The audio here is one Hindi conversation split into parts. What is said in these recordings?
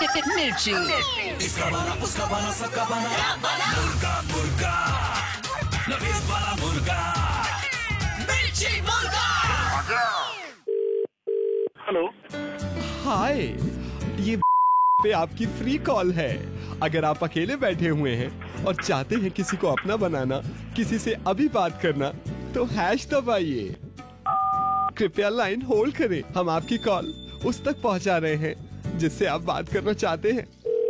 मिर्ची। इसका बना उसका बना सबका बना मुर्गा मुर्गा नवीद वाला मुर्गा मिर्ची मुर्गा। हेलो, हाय, ये पे आपकी फ्री कॉल है। अगर आप अकेले बैठे हुए हैं और चाहते हैं किसी को अपना बनाना, किसी से अभी बात करना, तो हैश दबाइए। कृपया लाइन होल्ड करें, हम आपकी कॉल उस तक पहुंचा रहे हैं जिससे आप बात करना चाहते हैं।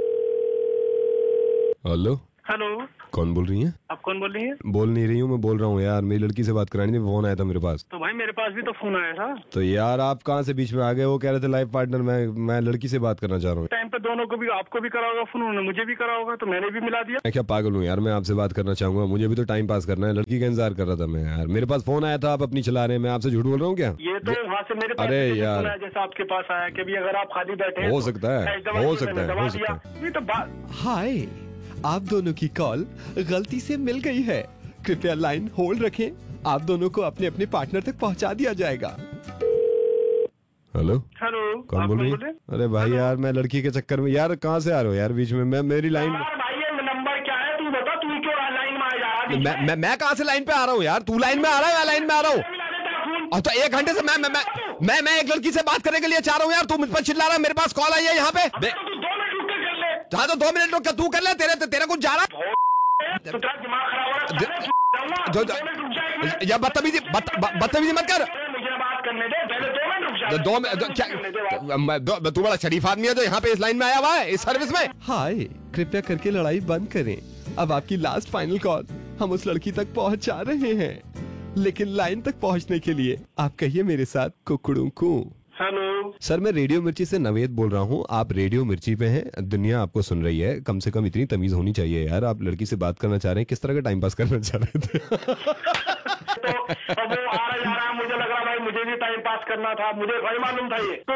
हेलो, हेलो, कौन बोल रही हैं? आप कौन बोल रही हैं? बोल नहीं रही हूँ, मैं बोल रहा हूँ यार, मेरी लड़की से बात करानी थी, फोन आया था मेरे पास। तो भाई मेरे पास भी तो फोन आया था। तो यार आप कहाँ से बीच में आ गए? वो कह रहे थे लाइफ पार्टनर, मैं लड़की से बात करना चाह रहा हूँ। टाइम पे दोनों को भी, आपको भी करा होगा फोन, उन्होंने मुझे भी करा होगा, तो मैंने भी मिला दिया। मैं क्या पागल हूँ यार, मैं आपसे बात करना चाहूंगा, मुझे भी तो टाइम पास करना है, लड़की का इंतजार कर रहा था मैं यार। मेरे पास फोन आया था, आप अपनी चला रहे हैं, मैं आपसे झूठ बोल रहा हूँ क्या? ये तो वहाँ से मेरे पास अरे भी यार। फोन आया, जैसा आपके पास आया कि भी अगर आप खाली बैठे हैं हो तो सकता है, दवा हो दी, सकता मैंने है, दवा हो दिया। सकता ये तो बात। हाय, आप दोनों की कॉल गलती से मिल गई है, कृपया लाइन होल्ड रखें, आप दोनों को अपने अपने पार्टनर तक पहुंचा दिया जाएगा। हेलो, हेलो, कौन आप बोल रही बोल रहे है? हैं? अरे भाई यार, मैं लड़की के चक्कर में यार, कहाँ से आ रहे हो यार बीच में? मैं मेरी लाइन यार भाई ये नंबर क्या है, तू बता, तू क्यों लाइन में आ जा रहा है? मैं कहाँ से लाइन पे आ रहा हूँ यार? तू लाइन में आ रहा है, मैं लाइन में आ रहा हूँ। मिला दे तेरा फोन। और तो 1 घंटे से मैं एक लड़की से बात करने के लिए चाह रहा हूँ यार, तू मुझ पर चिल्ला रहा है। मेरे पास कॉल आई है यहाँ पे। तो तू 2 मिनट रुक के कर ले। हाँ तो 2 मिनट रुक के तू कर ले, तेरा कुछ जा रहा तो तेरा दिमाग खराब हो रहा है, जाऊंगा, जो- 2 मिनट रुक जा, 1 मिनट। या बदतमीजी मत कर। मुझे बात करने दे, पहले 2 मिनट रुक जा। 2 मिनट क्या? तू बड़ा शरीफ आदमी है जो यहाँ पे इस लाइन में आया हुआ है, इस सर्विस में। हाय, कृपया करके लड़ाई बंद करें, अब आपकी लास्ट फाइनल कॉल हम उस लड़की तक पहुँचा रहे हैं, लेकिन लाइन तक पहुँचने के लिए आप कहिए मेरे साथ कुकड़ू कू। हेलो, सर, मैं रेडियो मिर्ची से नवेद बोल रहा हूँ, आप रेडियो मिर्ची पे हैं, दुनिया आपको सुन रही है, कम से कम इतनी तमीज होनी चाहिए यार। आप लड़की से बात करना चाह रहे हैं, किस तरह का टाइम पास करना चाह रहे थे? तो अब वो आ रहा जा रहा है, मुझे लग रहा भाई मुझे भी टाइम पास करना था, मुझे भाई मालूम था ये।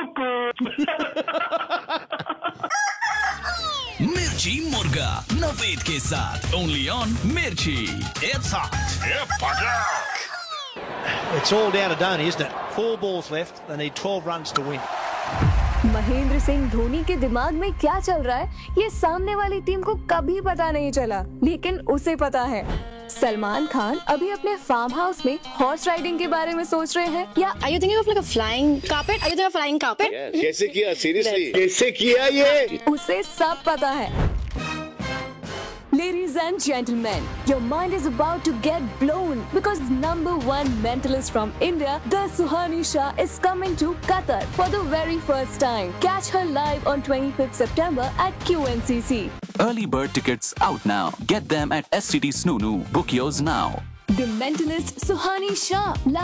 मिर्ची मुर्गा नवीद के साथ ओनली ऑन मिर्ची। It's hot. It's all down to Dhoni, isn't it? 4 balls left. They need 12 runs to win. Mahendra Singh Dhoni के दिमाग में क्या चल रहा है, ये सामने वाली टीम को कभी पता नहीं चला, लेकिन उसे पता है। सलमान खान अभी अपने फार्म हाउस में हॉर्स राइडिंग के बारे में सोच रहे हैं, या Are you thinking of like a flying carpet? Are you thinking of flying carpet? कैसे किया? सीरियसली कैसे किया ये? उसे सब पता है। Ladies and gentlemen, your mind is about to get blown because #1 mentalist from India, the Suhani Shah, is coming to Qatar for the very first time. Catch her live on 25th September at QNCC. Early bird tickets out now. Get them at SCT Snoo. Book yours now. The mentalist Suhani Shah.